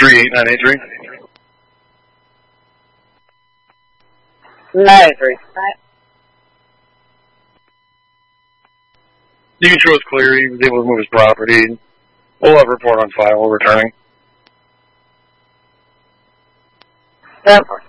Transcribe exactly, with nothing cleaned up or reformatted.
three eight nine eight three. nine eight three. You can show us clear. He was able to move his property. We'll have a report on file returning. ten four.